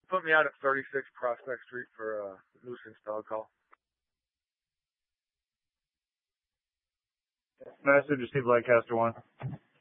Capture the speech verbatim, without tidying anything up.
Put me out at thirty-six Prospect Street for a nuisance dog call. Message to Steve Lancaster one.